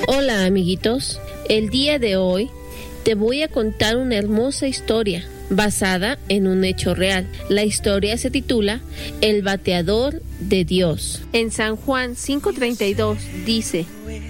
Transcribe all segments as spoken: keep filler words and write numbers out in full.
Hola amiguitos, el día de hoy te voy a contar una hermosa historia basada en un hecho real. La historia se titula El bateador de Dios. En San Juan cinco treinta y dos dice: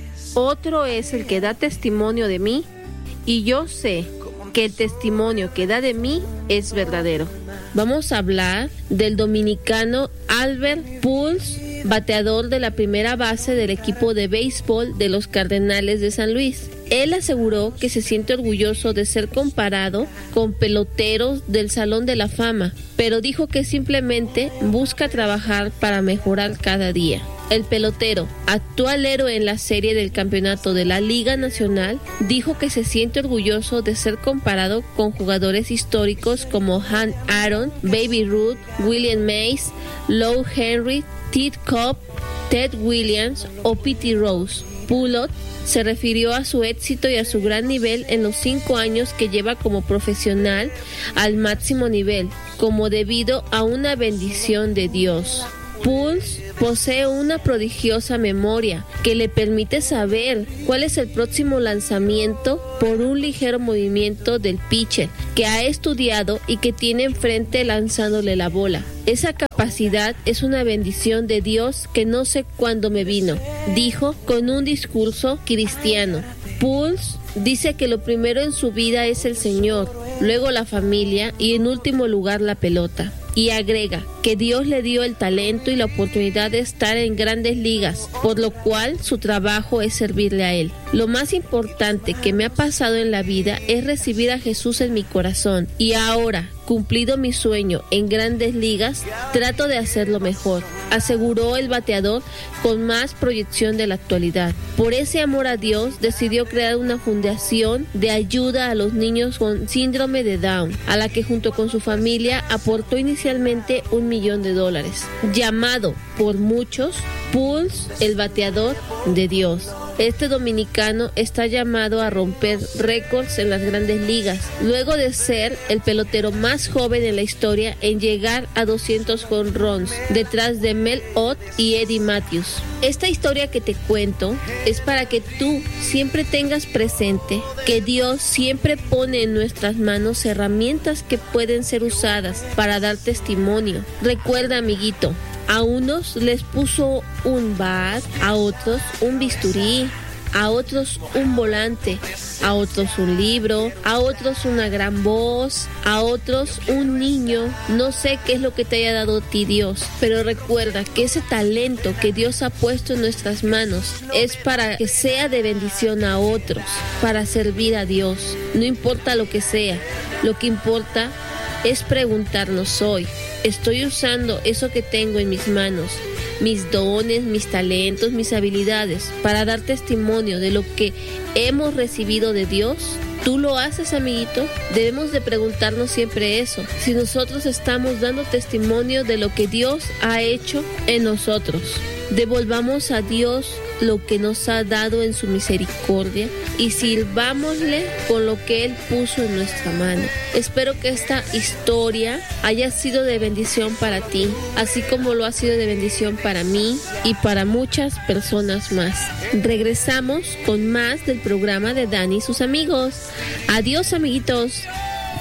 otro es el que da testimonio de mí, y yo sé que el testimonio que da de mí es verdadero. Vamos a hablar del dominicano Albert Pujols, bateador de la primera base del equipo de béisbol de los Cardenales de San Luis. Él aseguró que se siente orgulloso de ser comparado con peloteros del Salón de la Fama, pero dijo que simplemente busca trabajar para mejorar cada día. El pelotero, actual héroe en la serie del campeonato de la Liga Nacional, dijo que se siente orgulloso de ser comparado con jugadores históricos como Hank Aaron, Baby Ruth, Willie Mays, Lou Henry, Ted Cobb, Ted Williams o Pete Rose. Pujols se refirió a su éxito y a su gran nivel en los cinco años que lleva como profesional al máximo nivel, como debido a una bendición de Dios. Pujols posee una prodigiosa memoria que le permite saber cuál es el próximo lanzamiento por un ligero movimiento del pitcher que ha estudiado y que tiene enfrente lanzándole la bola. Esa capacidad es una bendición de Dios que no sé cuándo me vino, dijo con un discurso cristiano. Pujols dice que lo primero en su vida es el Señor, luego la familia y en último lugar la pelota. Y agrega que Dios le dio el talento y la oportunidad de estar en grandes ligas, por lo cual su trabajo es servirle a Él. Lo más importante que me ha pasado en la vida es recibir a Jesús en mi corazón, y ahora, cumplido mi sueño en grandes ligas, trato de hacerlo mejor, aseguró el bateador con más proyección de la actualidad. Por ese amor a Dios, decidió crear una fundación de ayuda a los niños con síndrome de Down, a la que junto con su familia aportó inicialmente un millón de dólares. Llamado por muchos Pujols el bateador de Dios. Este dominicano está llamado a romper récords en las grandes ligas, luego de ser el pelotero más joven en la historia en llegar a doscientos home runs, detrás de Mel Ott y Eddie Mathews. Esta historia que te cuento es para que tú siempre tengas presente que Dios siempre pone en nuestras manos herramientas que pueden ser usadas para dar testimonio. Recuerda, amiguito, a unos les puso un bat, a otros un bisturí, a otros un volante, a otros un libro, a otros una gran voz, a otros un niño. No sé qué es lo que te haya dado a ti Dios, pero recuerda que ese talento que Dios ha puesto en nuestras manos es para que sea de bendición a otros, para servir a Dios. No importa lo que sea, lo que importa es preguntarnos hoy: ¿estoy usando eso que tengo en mis manos, mis dones, mis talentos, mis habilidades, para dar testimonio de lo que hemos recibido de Dios? ¿Tú lo haces, amiguito? Debemos de preguntarnos siempre eso, si nosotros estamos dando testimonio de lo que Dios ha hecho en nosotros. Devolvamos a Dios lo que nos ha dado en su misericordia y sirvámosle con lo que Él puso en nuestra mano. Espero que esta historia haya sido de bendición para ti, así como lo ha sido de bendición para mí y para muchas personas más. Regresamos con más del programa de Dani y sus amigos. Adiós, amiguitos.